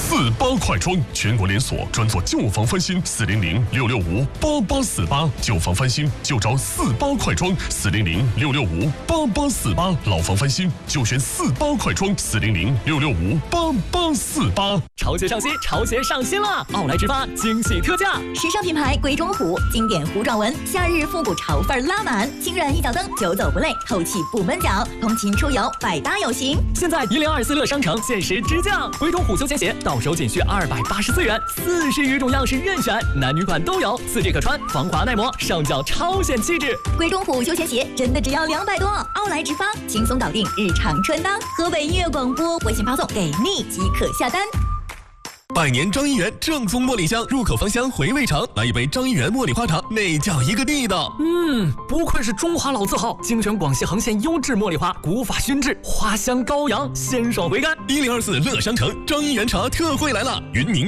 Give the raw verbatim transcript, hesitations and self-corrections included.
四八快装，全国连锁，专做旧房翻新，四零零六六五八八四八，旧房翻新就找四八快装，四零零六六五八八四八，老房翻新就选四八快装，四零零六六五八八四八。 潮鞋上新，潮鞋上新了！奥莱直发惊喜特价， 时尚品牌鬼冢虎，经典糊状纹，夏日复古潮范拉满，轻软一脚蹬，久走不累，透气不闷脚，通勤出游百搭有型。 现在一零二四乐商城限时直降，鬼冢虎休闲鞋到手仅需二百八十四元，四十余种样式任选，男女款都有，四 D 可穿，防滑耐磨，上脚超显气质。 鬼冢虎休闲鞋真的只要两百多，奥莱直发轻松搞定日常穿搭。河北音乐广播微信发送给你即可下单。 百年张一元正宗茉莉香，入口芳香，回味长。来一杯张一元茉莉花茶，那叫一个地道。 嗯，不愧是中华老字号，精选广西恒县优质茉莉花，古法熏制，花香高扬，鲜爽回甘。 一零二四乐商城张一元茶特惠来了，云宁。